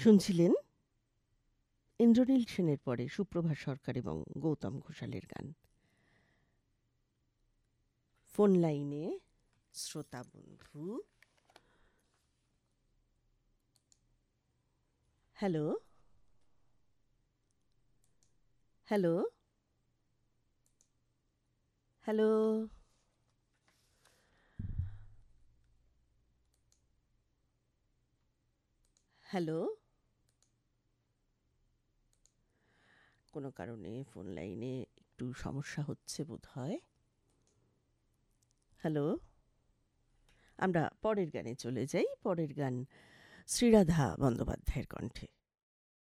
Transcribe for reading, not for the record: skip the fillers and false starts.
শুনছিলেন ইন্দ্রনীল সেনের পরে সুপ্রভা সরকার এবং গৌতম ঘোষালের গান। ফোন লাইনে শ্রোতা বন্ধু। Hello hello hello hello. কোনো কারণে ফোন লাইনে একটু সমস্যা হচ্ছে বোধহয়। হ্যালো, আমরা পরের গানে চলে যাই। পরের গান শ্রীরাধা বন্দ্যোপাধ্যায়ের কণ্ঠে।